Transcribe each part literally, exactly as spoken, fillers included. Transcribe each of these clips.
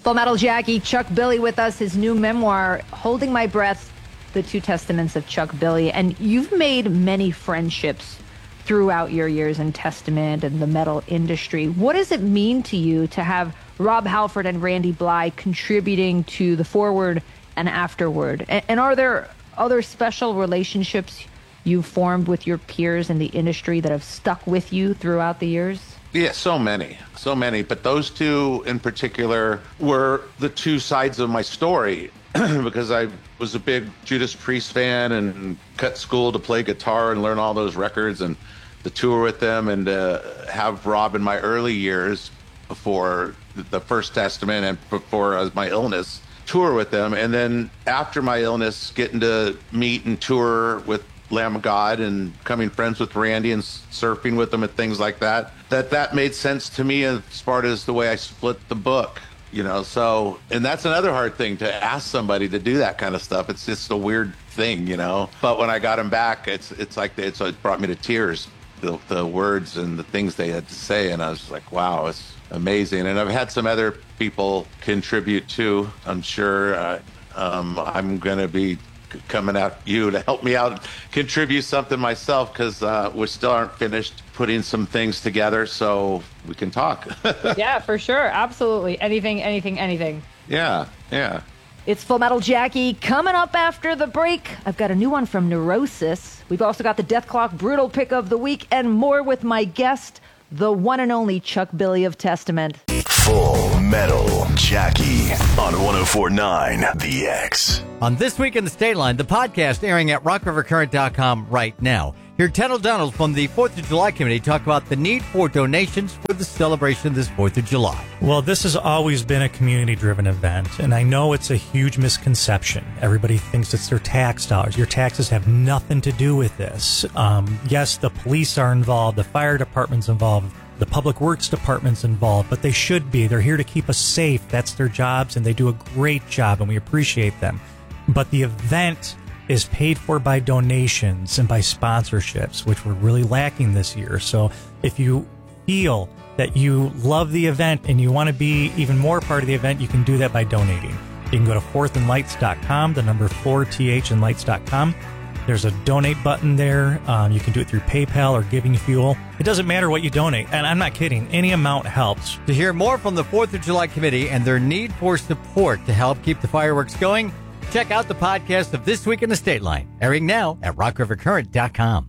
Full Metal Jackie, Chuck Billy with us, his new memoir, Holding My Breath, The Two Testaments of Chuck Billy. And you've made many friendships throughout your years in Testament and the metal industry. What does it mean to you to have Rob Halford and Randy Bly contributing to the forward and afterward? And, and are there other special relationships you've formed with your peers in the industry that have stuck with you throughout the years? Yeah, so many, so many. But those two in particular were the two sides of my story because I was a big Judas Priest fan and cut school to play guitar and learn all those records and to tour with them and uh, have Rob in my early years before the First Testament and before uh, my illness, tour with them. And then after my illness, getting to meet and tour with Lamb of God and becoming friends with Randy and surfing with them and things like that, that that made sense to me as far as the way I split the book, you know. So, and that's another hard thing to ask somebody to do that kind of stuff. It's just a weird thing, you know. But when I got him back, it's it's like it's, it brought me to tears, the, the words and the things they had to say. And I was like, wow, it's amazing. And I've had some other people contribute too, I'm sure. Uh, um, I'm going to be coming at you to help me out, contribute something myself, because uh, we still aren't finished putting some things together, so we can talk. Yeah, for sure. Absolutely. Anything, anything, anything. Yeah, yeah. It's Full Metal Jackie coming up after the break. I've got a new one from Neurosis. We've also got the Death Clock Brutal Pick of the Week and more with my guest, the one and only Chuck Billy of Testament. Full Metal Jackie on one oh four point nine The X. On This Week in the State Line, the podcast airing at rock river current dot com right now. Hear Ted O'Donnell from the fourth of July Committee talk about the need for donations for the celebration this fourth of July. Well, this has always been a community-driven event, and I know it's a huge misconception. Everybody thinks it's their tax dollars. Your taxes have nothing to do with this. Um, yes, the police are involved, the fire department's involved, the public works department's involved, but they should be. They're here to keep us safe. That's their jobs, and they do a great job, and we appreciate them. But the event is paid for by donations and by sponsorships, which we're really lacking this year. So if you feel that you love the event and you want to be even more part of the event, you can do that by donating. You can go to fourth and lights dot com, the number four, T H, and lights dot com. There's a donate button there. Um, you can do it through PayPal or Giving Fuel. It doesn't matter what you donate, and I'm not kidding. Any amount helps. To hear more from the fourth of July Committee and their need for support to help keep the fireworks going, check out the podcast of This Week in the State Line, airing now at rock river current dot com.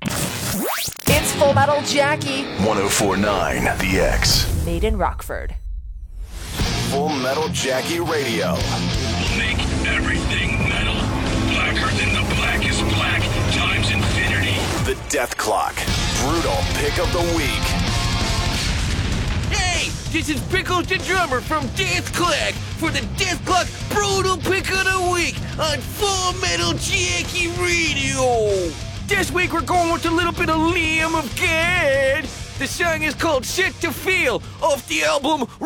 It's Full Metal Jackie, one oh four point nine The X. made in Rockford. Full Metal Jackie Radio. We'll make everything metal. Blacker than the blackest black times infinity. The Death Clock. Brutal Pick of the Week. Hey, this is Pickles the Drummer from Death Clock for the Death Clock Brutal Pick of the Week on Full Metal Jackie Radio. This week we're going with a little bit of Lamb of God. The song is called Set to Feel off the album